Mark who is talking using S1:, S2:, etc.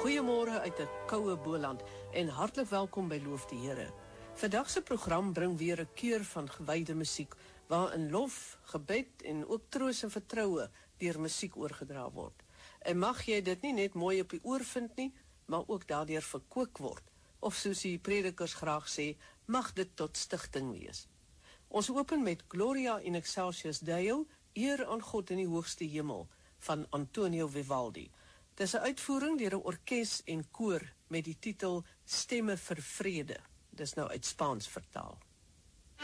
S1: Goeiemôre uit 'n koue Boland en hartlik welkom by Loof die Here. Vandag se program bring weer 'n keur van gewyde musiek waarin lof, gebed en ook troos en vertroue deur musiek oorgedra word. En mag jy dit nie net mooi op die oor vind nie, maar ook daardeur verkoop word. Of soos die predikers graag sê, mag dit tot stigting wees. Ons open met Gloria in Excelsis Deo, eer aan God in die hoogste hemel, van Antonio Vivaldi. Dis 'n uitvoering deur 'n orkes en koor met die titel Stemme vir Vrede. Dis nou uit Spaans vertaal.